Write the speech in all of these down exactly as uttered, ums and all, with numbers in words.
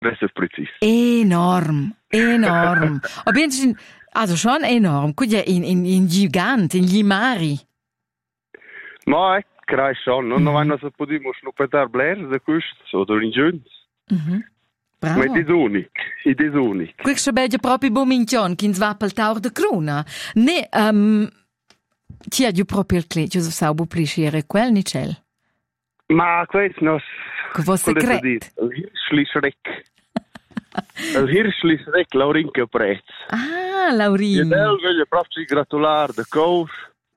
essere preciso. Enorm, enorm. Abbiamo also schon enorm. Quindi è in, in, in gigante, in gli mari. Ma è credo schon. Non Mhm. vanno se possiamo snuppetare Blair da questo o da in giunta. Mhm. Ma Bravo. è disunico. È disunico. Questo è proprio il minchion che va per il Tour de Cruna. Ne, um, ti ha giù proprio il cliente, io so che puoi quel ni c'è. Ma questo non Che vuoi segreto? Il Hirschli Schreck. Il Hirschli Schreck, Laurinka Prez. Ah, Io Laurin. del voglio proprio gratulare da coach.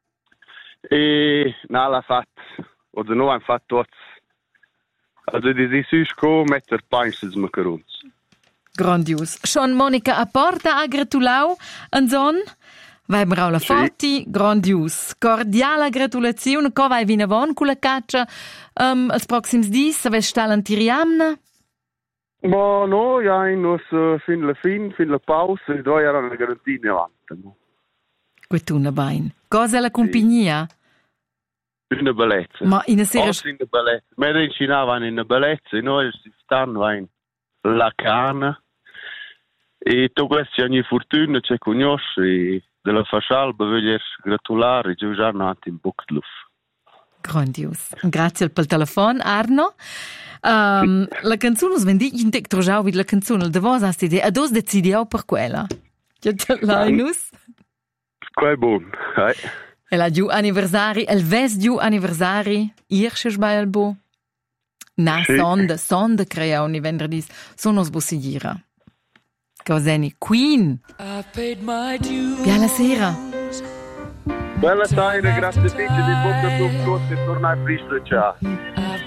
E non l'ha fatto. O da noi hanno fatto tutti. Also die ist schon mit der Peinses Macarons. Grandios. Schon Monica a porta a gratulau an son. Vai brau la Sì. forti, grandios. Cordiala gratulazione, co vai vina von con la caccia. Um, als proxims dis, sa ves stalan tiriamna. Ma no, ja, in us uh, fin la fin, fin la pausa, e doi erano una garantina avanti. No? Quetuna bain. Cosa la compagnia? Una bellezza. Ma in a sera... Oggi in bellezza. Mentre in Cina vanno in bellezza, e noi si stanno in la cana. E tu questo ogni fortuna ci conosci, e della fascialba voglio gratulare, giù già nati in Buckluf. Grandios. Grazie al telefono, Arno. Um, la canzone svendi in tec trojau vid la canzone, de vos hast idea, a dos decidiau per quella. Che te l'ainus? Qua è buon, eh? E la giù anniversari, el ves giù anniversari, irsche sbailbo. Na, Sì. sonda, sonda crea ogni venerdì, sono sbossiggira. Coseni, Queen. Bia la sera. Bella sera, grazie mille, di bocca a tutti e tornare presto, ciao.